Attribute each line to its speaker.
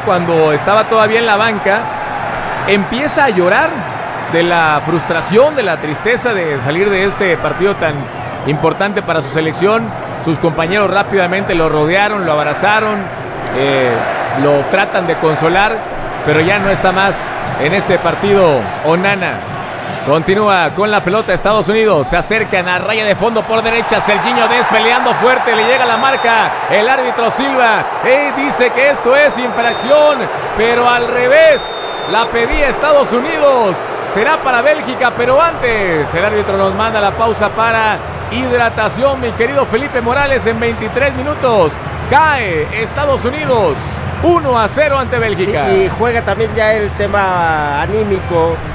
Speaker 1: cuando estaba todavía en la banca, empieza a llorar de la frustración, de la tristeza de salir de este partido tan importante para su selección. Sus compañeros rápidamente lo rodearon, lo abrazaron, lo tratan de consolar, pero ya no está más en este partido Onana. Continúa con la pelota Estados Unidos, se acercan a raya de fondo por derecha, Sergiño Dest peleando fuerte, le llega la marca, el árbitro Silva dice que esto es infracción, pero al revés, la pedía Estados Unidos, será para Bélgica, pero antes el árbitro nos manda la pausa para hidratación, mi querido Felipe Morales. En 23 minutos cae Estados Unidos 1-0 ante Bélgica.
Speaker 2: Sí, y juega también ya el tema anímico